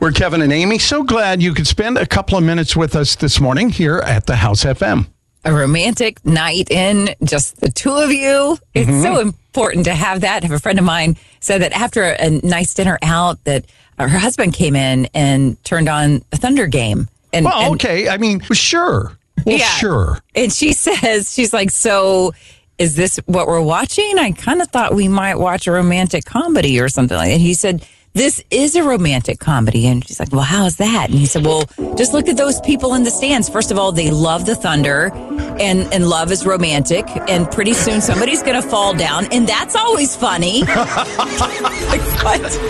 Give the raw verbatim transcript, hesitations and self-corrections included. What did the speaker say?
We're Kevin and Amy. So glad you could spend a couple of minutes with us this morning here at the House F M. A romantic night in, just the two of you. It's mm-hmm. so important to have that. I have a friend of mine said that after a nice dinner out, that her husband came in and turned on a Thunder game. And, well, and, okay. I mean, sure. Well, yeah. sure. And she says, she's like, so is this what we're watching? I kind of thought we might watch a romantic comedy or something like that. And he said, this is a romantic comedy. And she's like, well, how is that? And he said, well, just look at those people in the stands. First of all, they love the Thunder, and, and love is romantic. And pretty soon somebody's going to fall down. And that's always funny. Like, what?